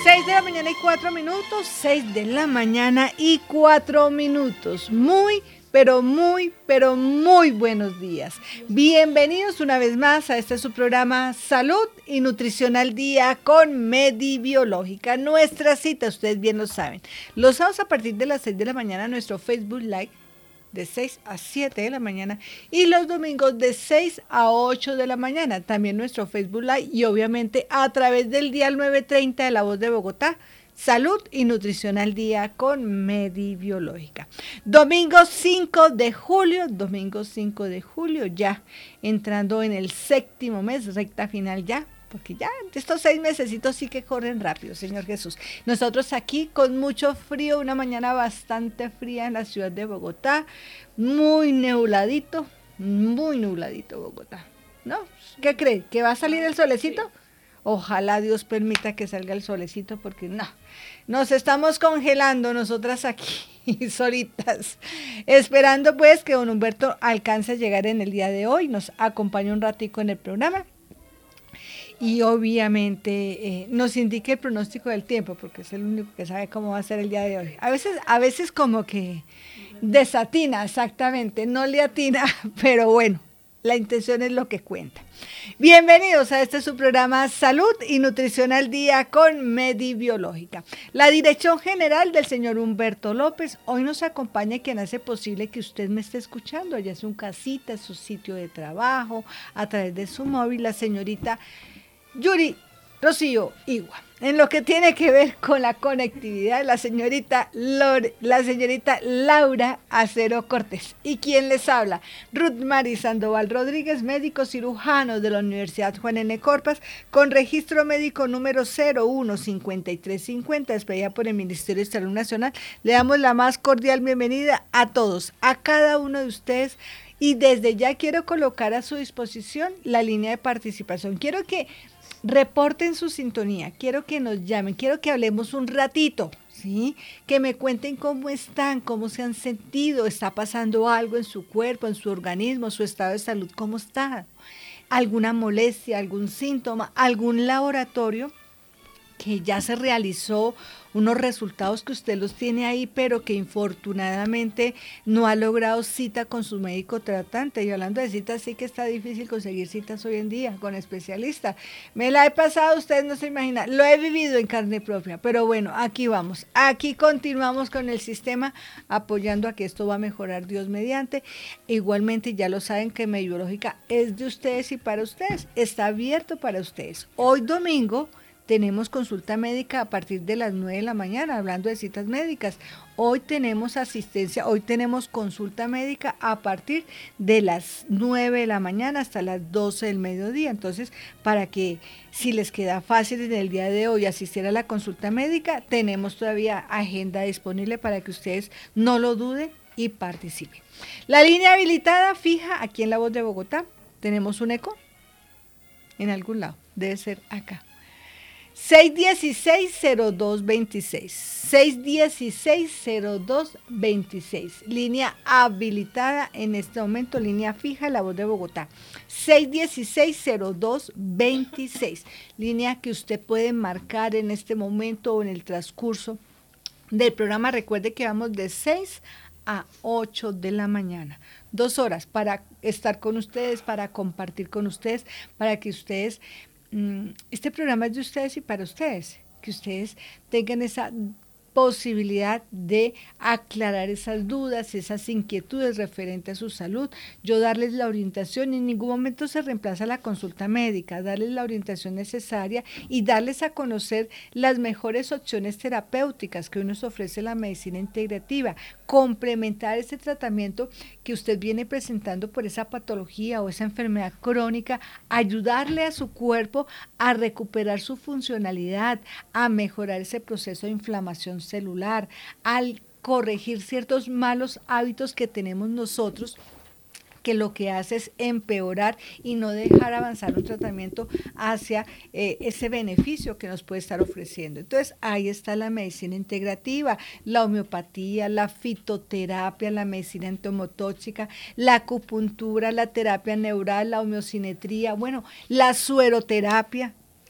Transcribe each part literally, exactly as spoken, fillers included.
seis de la mañana y cuatro minutos, seis de la mañana y cuatro minutos. Muy, pero muy, pero muy buenos días. Bienvenidos una vez más a este su programa Salud y Nutrición al Día con Medibiológica. Nuestra cita, ustedes bien lo saben, los sábados a partir de las seis de la mañana, nuestro Facebook Live de seis a siete de la mañana y los domingos de seis a ocho de la mañana, también nuestro Facebook Live y obviamente a través del dial nueve treinta de La Voz de Bogotá, Salud y Nutrición al Día con Medibiológica. Domingo cinco de julio, domingo cinco de julio, ya entrando en el séptimo mes, recta final ya, porque ya estos seis mesecitos sí que corren rápido, Señor Jesús. Nosotros aquí con mucho frío, una mañana bastante fría en la ciudad de Bogotá, muy nubladito, muy nubladito Bogotá, ¿no? ¿Qué cree? ¿Que va a salir el solecito? Ojalá Dios permita que salga el solecito, porque no, nos estamos congelando nosotras aquí solitas, esperando pues que don Humberto alcance a llegar en el día de hoy, nos acompañe un ratico en el programa. Y obviamente eh, nos indique el pronóstico del tiempo, porque es el único que sabe cómo va a ser el día de hoy. A veces, a veces como que desatina, exactamente, no le atina, pero bueno, la intención es lo que cuenta. Bienvenidos a este su programa Salud y Nutrición al Día con Medibiológica. La dirección general del señor Humberto López hoy nos acompaña, quien hace posible que usted me esté escuchando, allá en su casita, en su sitio de trabajo, a través de su móvil, la señorita Yuri Rocío Igua. En lo que tiene que ver con la conectividad, la señorita, Lore, la señorita Laura Acero Cortés. ¿Y quién les habla? Ruth Mari Sandoval Rodríguez, médico cirujano de la Universidad Juan N. Corpas, con registro médico número cero uno cincuenta y tres cincuenta, expedida por el Ministerio de Salud Nacional. Le damos la más cordial bienvenida a todos, a cada uno de ustedes. Y desde ya quiero colocar a su disposición la línea de participación. Quiero que reporten su sintonía, quiero que nos llamen, quiero que hablemos un ratito, ¿sí? Que me cuenten cómo están, cómo se han sentido, está pasando algo en su cuerpo, en su organismo, su estado de salud, cómo está, alguna molestia, algún síntoma, algún laboratorio que ya se realizó, unos resultados que usted los tiene ahí, pero que infortunadamente no ha logrado cita con su médico tratante. Y hablando de citas, sí que está difícil conseguir citas hoy en día con especialistas. Me la he pasado, ustedes no se imaginan, lo he vivido en carne propia, pero bueno, aquí vamos, aquí continuamos con el sistema, apoyando a que esto va a mejorar, Dios mediante. Igualmente ya lo saben que Medibiológica es de ustedes y para ustedes, está abierto para ustedes. Hoy domingo tenemos consulta médica a partir de las nueve de la mañana, hablando de citas médicas. Hoy tenemos asistencia, hoy tenemos consulta médica a partir de las nueve de la mañana hasta las doce del mediodía. Entonces, para que si les queda fácil en el día de hoy asistir a la consulta médica, tenemos todavía agenda disponible para que ustedes no lo duden y participen. La línea habilitada fija aquí en La Voz de Bogotá. ¿Tenemos un eco? En algún lado, debe ser acá. seis uno seis, cero dos dos seis, seis uno seis, cero dos dos seis, línea habilitada en este momento, línea fija, La Voz de Bogotá, seis uno seis, cero dos dos seis, línea que usted puede marcar en este momento o en el transcurso del programa. Recuerde que vamos de seis a ocho de la mañana, dos horas para estar con ustedes, para compartir con ustedes, para que ustedes... Este programa es de ustedes y para ustedes, que ustedes tengan esa posibilidad de aclarar esas dudas, esas inquietudes referentes a su salud, yo darles la orientación. En ningún momento se reemplaza la consulta médica, darles la orientación necesaria y darles a conocer las mejores opciones terapéuticas que hoy nos ofrece la medicina integrativa, complementar ese tratamiento que usted viene presentando por esa patología o esa enfermedad crónica, ayudarle a su cuerpo a recuperar su funcionalidad, a mejorar ese proceso de inflamación celular, al corregir ciertos malos hábitos que tenemos nosotros, que lo que hace es empeorar y no dejar avanzar un tratamiento hacia eh, ese beneficio que nos puede estar ofreciendo. Entonces, ahí está la medicina integrativa, la homeopatía, la fitoterapia, la medicina entomotóxica, la acupuntura, la terapia neural, la homeocinetría, bueno, la sueroterapia.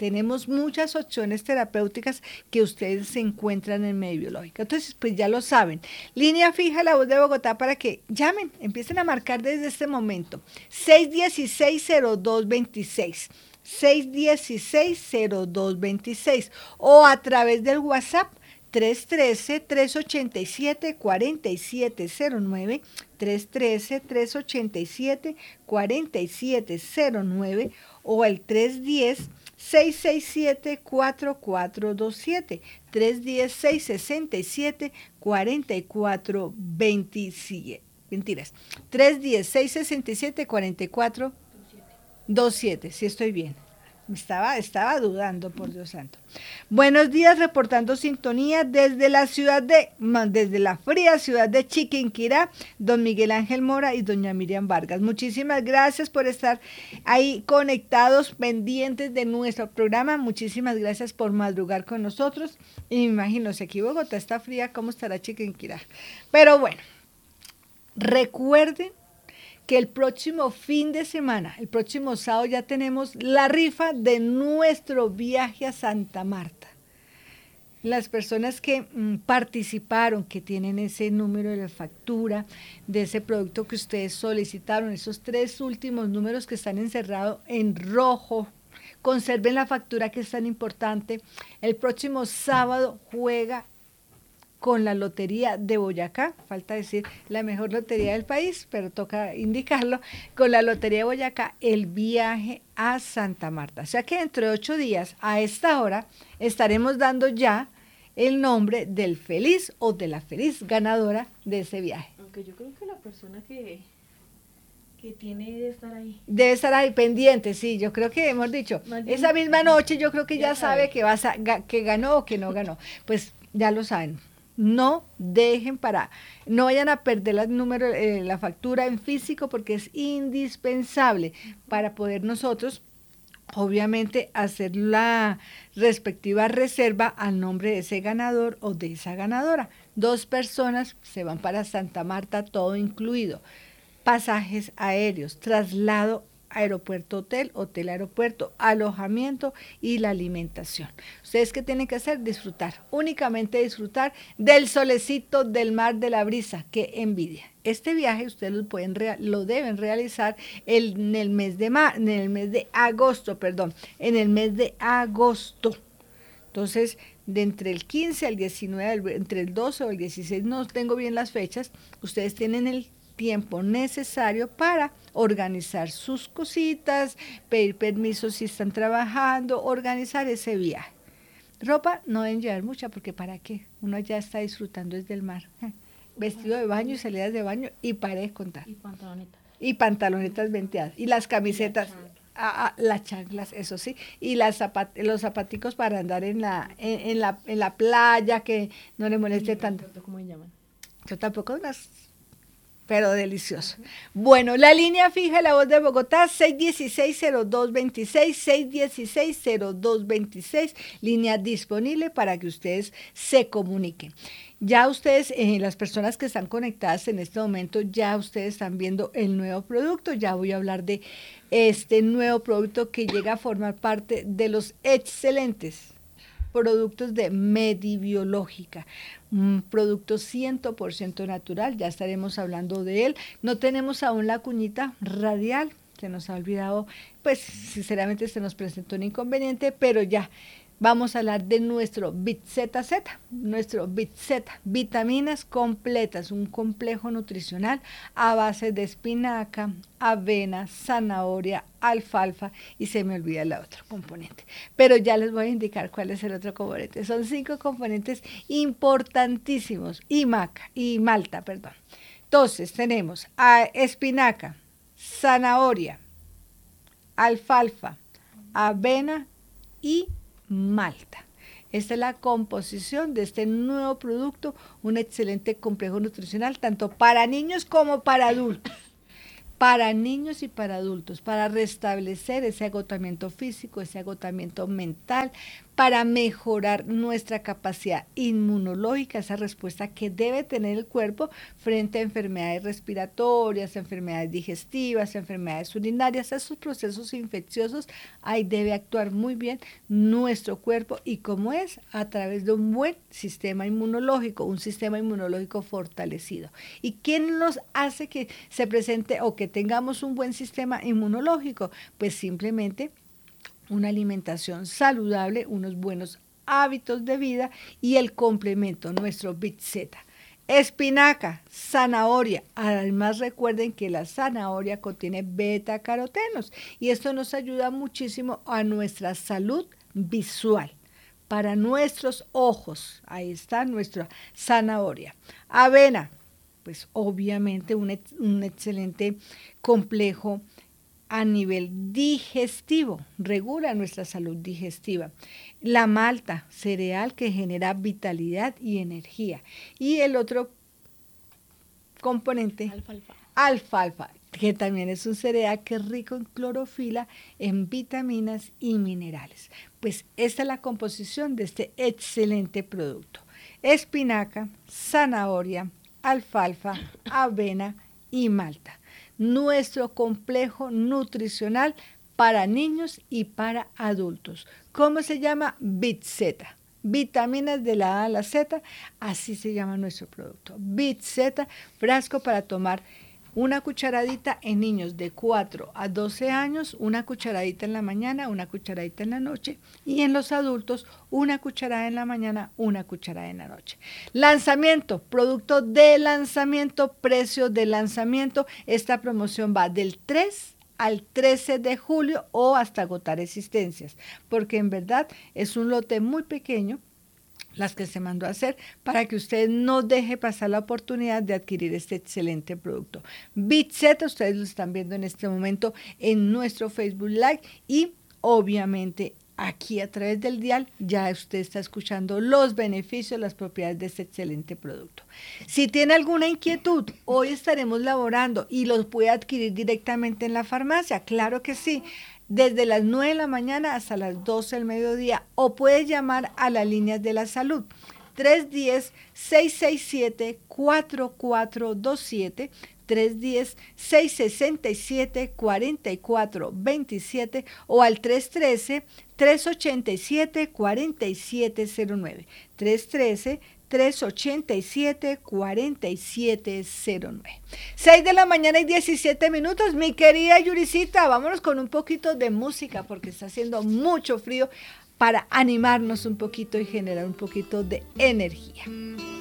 tenemos muchas opciones terapéuticas que ustedes se encuentran en Medio Biológica. Entonces, pues ya lo saben. Línea fija, La Voz de Bogotá, para que llamen, empiecen a marcar desde este momento. seis uno seis, cero dos dos seis. seis uno seis, cero dos dos seis. O a través del WhatsApp tres uno tres, tres ocho siete, cuatro siete cero nueve, tres uno tres, tres ocho siete, cuatro siete cero nueve o el tres uno cero, seis seis siete, cuatro cuatro dos siete, tres uno cero, seis seis siete, cuatro cuatro dos siete. Mentiras, tres uno cero, seis seis siete, cuatro cuatro dos siete, si estoy bien. Estaba, estaba dudando, por Dios santo. Buenos días, reportando sintonía desde la ciudad de, desde la fría ciudad de Chiquinquirá, don Miguel Ángel Mora y doña Miriam Vargas. Muchísimas gracias por estar ahí conectados, pendientes de nuestro programa. Muchísimas gracias por madrugar con nosotros. Y me imagino, si aquí Bogotá está fría, ¿cómo estará Chiquinquirá? Pero bueno, recuerden que el próximo fin de semana, el próximo sábado, ya tenemos la rifa de nuestro viaje a Santa Marta. Las personas que mm, participaron, que tienen ese número de la factura de ese producto que ustedes solicitaron, esos tres últimos números que están encerrados en rojo, conserven la factura, que es tan importante. El próximo sábado juega con la Lotería de Boyacá, falta decir la mejor lotería del país, pero toca indicarlo, con la Lotería de Boyacá, el viaje a Santa Marta. O sea que dentro de ocho días, a esta hora, estaremos dando ya el nombre del feliz o de la feliz ganadora de ese viaje. Aunque yo creo que la persona que, que tiene debe estar ahí. Debe estar ahí pendiente, sí, yo creo que hemos dicho, esa misma noche yo creo que ya, ya sabe, sabe que, vas a, que ganó o que no ganó. Pues ya lo saben. No dejen para, no vayan a perder la, número, eh, la factura en físico, porque es indispensable para poder nosotros, obviamente, hacer la respectiva reserva al nombre de ese ganador o de esa ganadora. Dos personas se van para Santa Marta, todo incluido. Pasajes aéreos, traslado aeropuerto, hotel, hotel, aeropuerto, alojamiento y la alimentación. ¿Ustedes qué tienen que hacer? Disfrutar, únicamente disfrutar del solecito, del mar, de la brisa. ¡Qué envidia! Este viaje ustedes lo, pueden, lo deben realizar el, en, el mes de ma, en el mes de agosto, perdón, en el mes de agosto. Entonces, de entre el quince al diecinueve, entre el doce o el dieciséis, no tengo bien las fechas, ustedes tienen el tiempo necesario para organizar sus cositas, pedir permiso si están trabajando, organizar ese viaje. Ropa no deben llevar mucha, porque ¿para qué? Uno ya está disfrutando desde el mar. Vestido de baño y salidas de baño y para de contar. Y pantalonetas. Y pantalonetas venteadas. Y las camisetas, y la ah, las chanclas, eso sí. Y las zapat los zapaticos para andar en la, en, en, la, en la playa, que no le moleste tanto. ¿Cómo se llaman? Yo tampoco unas... pero delicioso. Bueno, la línea fija de La Voz de Bogotá, seis uno seis, cero dos dos seis, seis uno seis, cero dos dos seis, línea disponible para que ustedes se comuniquen. Ya ustedes, eh, las personas que están conectadas en este momento, ya ustedes están viendo el nuevo producto. Ya voy a hablar de este nuevo producto que llega a formar parte de los excelentes productos de Medibiológica, un producto cien por ciento natural, ya estaremos hablando de él. No tenemos aún la cuñita radial, se nos ha olvidado, pues sinceramente se nos presentó un inconveniente, pero ya vamos a hablar de nuestro Bit Z Z, nuestro Bit Z, vitaminas completas, un complejo nutricional a base de espinaca, avena, zanahoria, alfalfa y se me olvida el otro componente. Pero ya les voy a indicar cuál es el otro componente. Son cinco componentes importantísimos y maca, y malta, perdón. Entonces tenemos a espinaca, zanahoria, alfalfa, avena y malta. Esta es la composición de este nuevo producto, un excelente complejo nutricional tanto para niños como para adultos. para niños y para adultos, para restablecer ese agotamiento físico, ese agotamiento mental, para mejorar nuestra capacidad inmunológica, esa respuesta que debe tener el cuerpo frente a enfermedades respiratorias, enfermedades digestivas, enfermedades urinarias, esos procesos infecciosos. Ahí debe actuar muy bien nuestro cuerpo, y cómo es, a través de un buen sistema inmunológico, un sistema inmunológico fortalecido. ¿Y quién nos hace que se presente o que tengamos un buen sistema inmunológico? Pues simplemente una alimentación saludable, unos buenos hábitos de vida y el complemento, nuestro BIT-Z. Espinaca, zanahoria. Además, recuerden que la zanahoria contiene beta-carotenos y esto nos ayuda muchísimo a nuestra salud visual, para nuestros ojos. Ahí está nuestra zanahoria. Avena, pues obviamente un, ex, un excelente complejo a nivel digestivo, regula nuestra salud digestiva. La malta, cereal que genera vitalidad y energía. Y el otro componente, Alfalfa. alfalfa, que también es un cereal que es rico en clorofila, en vitaminas y minerales. Pues esta es la composición de este excelente producto. Espinaca, zanahoria, alfalfa, avena y malta. Nuestro complejo nutricional para niños y para adultos. ¿Cómo se llama? BIT-Z. Vitaminas de la A a la Z, así se llama nuestro producto. BIT-Z, frasco para tomar una cucharadita en niños de cuatro a doce años, una cucharadita en la mañana, una cucharadita en la noche, y en los adultos una cucharada en la mañana, una cucharada en la noche. Lanzamiento, producto de lanzamiento, precio de lanzamiento. Esta promoción va del tres al trece de julio o hasta agotar existencias, porque en verdad es un lote muy pequeño, las que se mandó a hacer, para que usted no deje pasar la oportunidad de adquirir este excelente producto. BIT-Z, ustedes lo están viendo en este momento en nuestro Facebook Live, y obviamente aquí a través del dial ya usted está escuchando los beneficios, las propiedades de este excelente producto. Si tiene alguna inquietud, hoy estaremos laborando y los puede adquirir directamente en la farmacia, claro que sí, desde las nueve de la mañana hasta las doce del mediodía, o puede llamar a las líneas de la salud tres uno cero, seis seis siete, cuatro cuatro dos siete, tres uno cero, seis seis siete, cuatro cuatro dos siete o al tres uno tres, tres ocho siete, cuatro siete cero nueve, tres uno tres, tres ocho siete, cuatro siete cero nueve. seis de la mañana y diecisiete minutos, mi querida Yuricita, vámonos con un poquito de música porque está haciendo mucho frío, para animarnos un poquito y generar un poquito de energía.